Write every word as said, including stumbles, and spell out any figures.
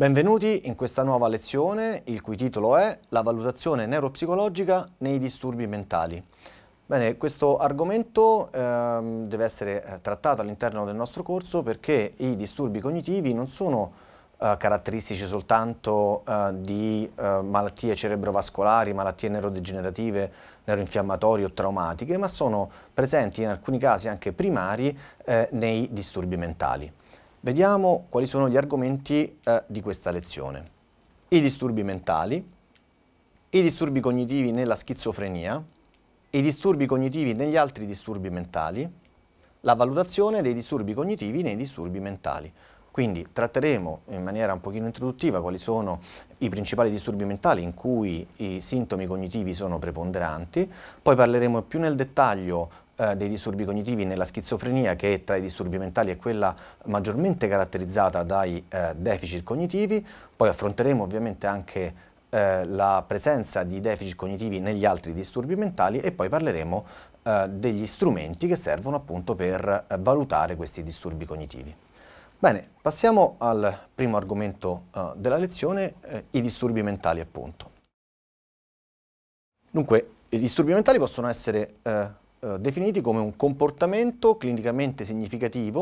Benvenuti in questa nuova lezione, il cui titolo è La valutazione neuropsicologica nei disturbi mentali. Bene, questo argomento ehm, deve essere eh, trattato all'interno del nostro corso perché i disturbi cognitivi non sono eh, caratteristici soltanto eh, di eh, malattie cerebrovascolari, malattie neurodegenerative, neuroinfiammatorie o traumatiche, ma sono presenti in alcuni casi anche primari eh, nei disturbi mentali. Vediamo quali sono gli argomenti eh, di questa lezione. I disturbi mentali, i disturbi cognitivi nella schizofrenia, i disturbi cognitivi negli altri disturbi mentali, la valutazione dei disturbi cognitivi nei disturbi mentali. Quindi tratteremo in maniera un pochino introduttiva quali sono i principali disturbi mentali in cui i sintomi cognitivi sono preponderanti, poi parleremo più nel dettaglio eh, dei disturbi cognitivi nella schizofrenia, che tra i disturbi mentali è quella maggiormente caratterizzata dai eh, deficit cognitivi, poi affronteremo ovviamente anche eh, la presenza di deficit cognitivi negli altri disturbi mentali e poi parleremo eh, degli strumenti che servono appunto per eh, valutare questi disturbi cognitivi. Bene, passiamo al primo argomento uh, della lezione, eh, i disturbi mentali appunto. Dunque, i disturbi mentali possono essere eh, eh, definiti come un comportamento clinicamente significativo